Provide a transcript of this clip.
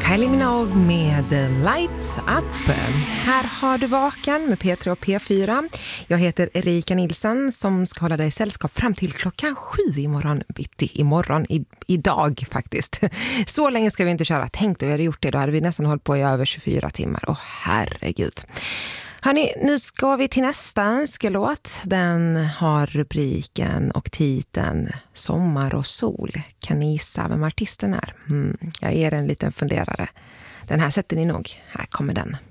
Kylie Minogue med Light Up. Här har du Vaken med P3 och P4. Jag heter Erika Nilsson som ska hålla dig sällskap fram till 7:00 imorgon bitti. Idag faktiskt. Så länge ska vi inte köra. Tänk då, vi hade gjort det. Då hade vi nästan hållit på i över 24 timmar. Åh herregud. Hörrni, nu ska vi till nästa önskelåt. Den har rubriken och titeln Sommar och sol. Kan ni gissa vem artisten är? Jag ger en liten funderare. Den här sätter ni nog. Här kommer den.